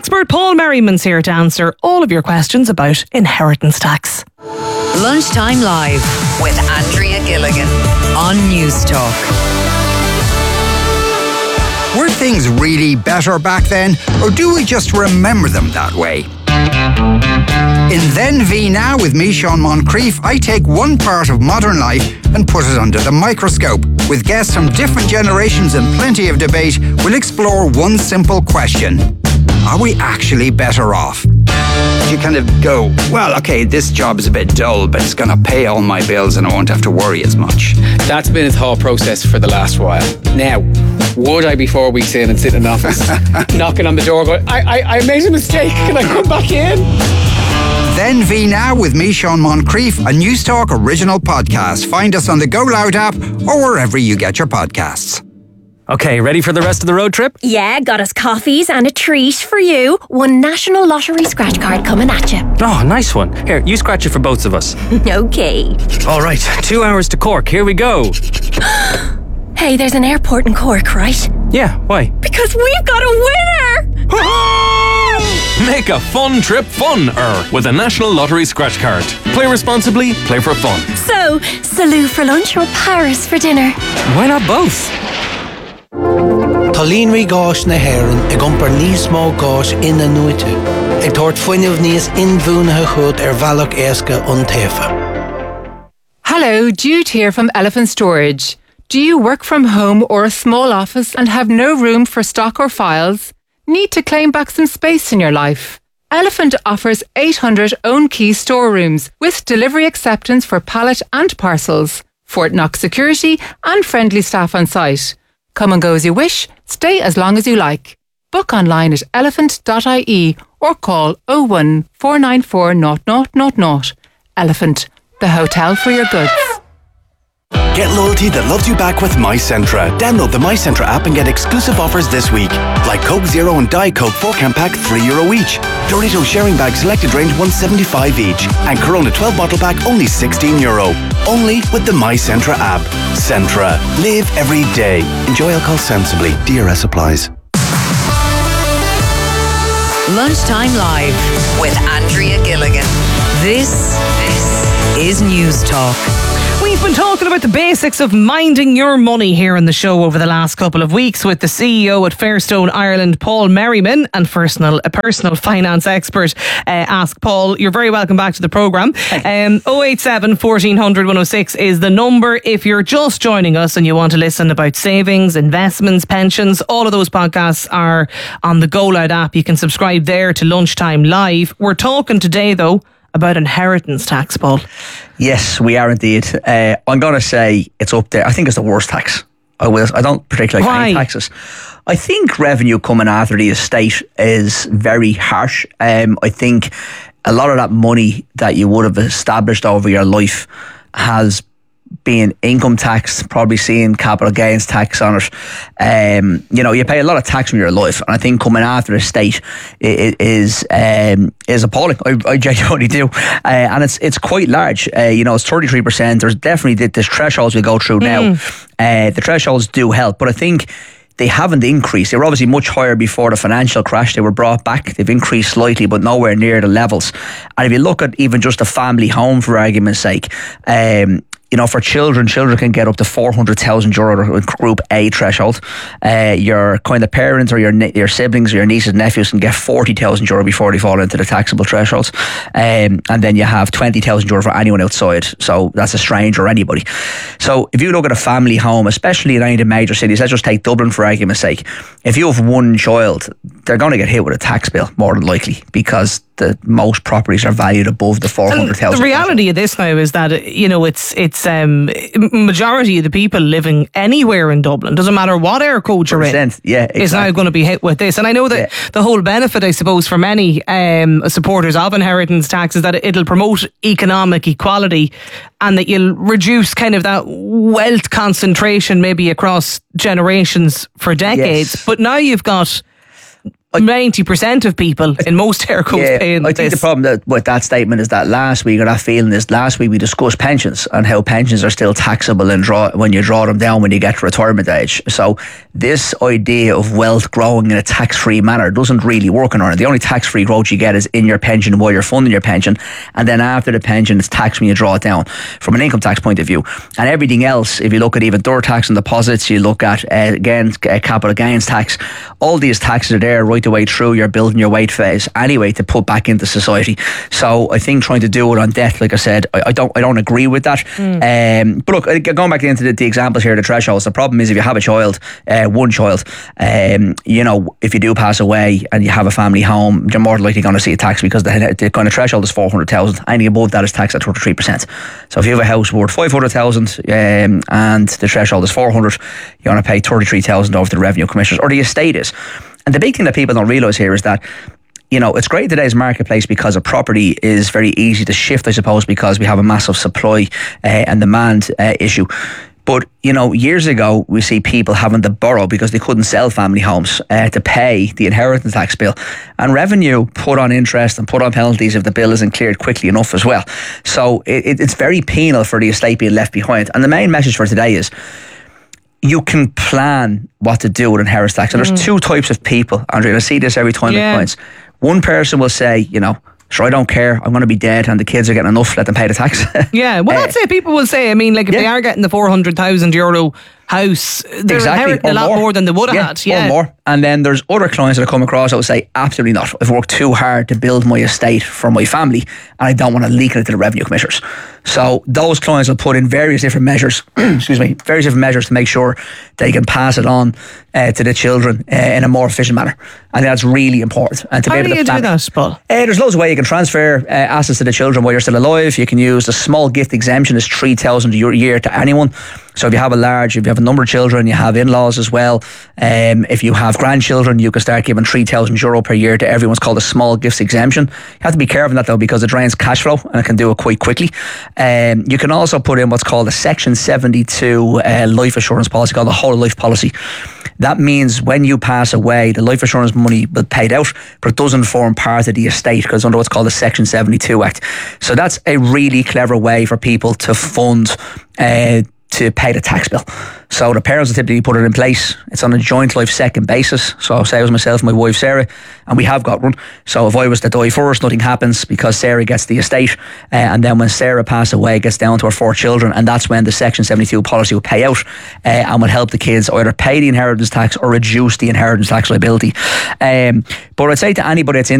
expert Paul Merriman's here to answer all of your questions about inheritance tax. Lunchtime Live with Andrea Gilligan on News Talk. Were things really better back then, or do we just remember them that way? In Then V Now with me, Sean Moncrief, I take one part of modern life and put it under the microscope. With guests from different generations and plenty of debate, we'll explore one simple question. Are we actually better off? You kind of go, well, okay, this job is a bit dull, but it's going to pay all my bills and I won't have to worry as much. That's been a thought process for the last while. Now, would I be 4 weeks in and sit in an office knocking on the door going, I made a mistake, can I come back in? Then V Now with me, Sean Moncrief, a News Talk original podcast. Find us on the Go Loud app or wherever you get your podcasts. Okay, ready for the rest of the road trip? Yeah, got us coffees and a treat for you. One National Lottery scratch card coming at you. Oh, nice one. Here, you scratch it for both of us. Okay. All right, 2 hours to Cork. Here we go. Hey, there's an airport in Cork, right? Yeah, why? Because we've got a winner! Make a fun trip fun-er with a National Lottery scratch card. Play responsibly, play for fun. So, Salou for lunch or Paris for dinner? Why not both? Tá líonraí gáis na hÉireann ag iompar níos mó gáis ina nuaite. Ag tabhairt fuinneamh níos inmhúnathe chud bhealach éasca ón taobha. Hello, Jude here from Elephant Storage. Do you work from home or a small office and have no room for stock or files? Need to claim back some space in your life? Elephant offers 800 own key storerooms with delivery acceptance for pallet and parcels, Fort Knox security and friendly staff on site. Come and go as you wish, stay as long as you like. Book online at elephant.ie or call 01 494 0000. Elephant, the hotel for your goods. Get loyalty that loves you back with MyCentra. Download the MyCentra app and get exclusive offers this week. Like Coke Zero and Diet Coke 4-can pack €3 each. Doritos sharing bag selected range $1.75 each. And Corona 12 bottle pack only €16. Only with the MyCentra app. Centra. Live every day. Enjoy alcohol sensibly. DRS applies. Lunchtime Live with Andrea Gilligan. This is News Talk. We've been talking about the basics of minding your money here on the show over the last couple of weeks with the CEO at Fairstone Ireland, Paul Merriman, and a personal finance expert, Ask Paul. You're very welcome back to the programme. 087 1400 106 is the number. If you're just joining us and you want to listen about savings, investments, pensions, all of those podcasts are on the Go Loud app. You can subscribe there to Lunchtime Live. We're talking today, though, about inheritance tax, Paul. Yes, we are indeed. I'm going to say it's up there. I think it's the worst tax. I don't particularly like any taxes. I think revenue coming after the estate is very harsh. I think a lot of that money that you would have established over your life has been income tax, probably seeing capital gains tax on it. You pay a lot of tax from your life, and I think coming after the state is appalling. I genuinely do, and it's quite large. It's 33%. There's definitely there's thresholds we go through now. The thresholds do help, but I think they haven't increased. They were obviously much higher before the financial crash. They were brought back. They've increased slightly, but nowhere near the levels. And if you look at even just a family home, for argument's sake, for children can get up to €400,000 Group A threshold. Your kind of parents or your siblings or your nieces and nephews can get €40,000 before they fall into the taxable thresholds. And then you have €20,000 for anyone outside. So that's a stranger or anybody. So if you look at a family home, especially in any of the major cities, let's just take Dublin for argument's sake. If you have one child, they're going to get hit with a tax bill more than likely, because most properties are valued above the 400,000. The reality of this now is that it's majority of the people living anywhere in Dublin, doesn't matter what air code you're in, exactly, is now going to be hit with this. And I know that the whole benefit, I suppose, for many supporters of inheritance tax is that it'll promote economic equality, and that you'll reduce kind of that wealth concentration maybe across generations for decades. But now you've got 90% of people in most air codes paying I think this. the problem with that statement is that last week we discussed pensions and how pensions are still taxable and when you draw them down when you get to retirement age. So this idea of wealth growing in a tax-free manner doesn't really work in Ireland. The only tax-free growth you get is in your pension while you're funding your pension, and then after the pension it's taxed when you draw it down from an income tax point of view. And everything else, if you look at even dirt tax on deposits, you look at capital gains tax, all these taxes are there right the way through your building your weight phase anyway to put back into society. So I think trying to do it on death, like I said, I don't agree with that. But look, going back into the examples here, the thresholds, the problem is if you have a child, one child, if you do pass away and you have a family home, you're more likely going to see a tax because the kind of threshold is 400,000. Anything above that is taxed at 33%. So if you have a house worth 500,000 and the threshold is 400, you're going to pay 33,000 over to the revenue commissioners, or the estate is. And the big thing that people don't realise here is that, it's great in today's marketplace because a property is very easy to shift, I suppose, because we have a massive supply and demand issue. But, years ago, we see people having to borrow because they couldn't sell family homes to pay the inheritance tax bill. And revenue put on interest and put on penalties if the bill isn't cleared quickly enough as well. So it's very penal for the estate being left behind. And the main message for today is, you can plan what to do with inheritance tax. And there's two types of people, Andrea. I see this every time it points. One person will say, sure, I don't care, I'm going to be dead and the kids are getting enough, let them pay the tax. Yeah, well, that's it. People will say, if they are getting the €400,000 house, they're inheriting a lot more than they would have had. Yeah, or more. And then there's other clients that I come across that will say, absolutely not. I've worked too hard to build my estate for my family and I don't want to leak it to the revenue commissioners. So those clients will put in various different measures, to make sure they can pass it on to the children in a more efficient manner. And that's really important. And to How do you do that, Paul? There's loads of ways you can transfer assets to the children while you're still alive. You can use the small gift exemption, is $3,000 a year to anyone. So if you have a number of children, you have in-laws as well. If you have grandchildren, you can start giving €3,000 per year to everyone. It's called a small gifts exemption. You have to be careful of that though, because it drains cash flow and it can do it quite quickly. You can also put in what's called a Section 72 life assurance policy, called the whole life policy. That means when you pass away, the life assurance money will be paid out, but it doesn't form part of the estate because under what's called the Section 72 Act. So that's a really clever way for people to fund to pay the tax bill. So the parents will typically put it in place. It's on a joint life second basis. So say it was myself and my wife Sarah, and we have got one. So if I was to die first, nothing happens because Sarah gets the estate, and then when Sarah passes away, it gets down to her 4 children, and that's when the Section 72 policy will pay out and will help the kids either pay the inheritance tax or reduce the inheritance tax liability. But I'd say to anybody that's in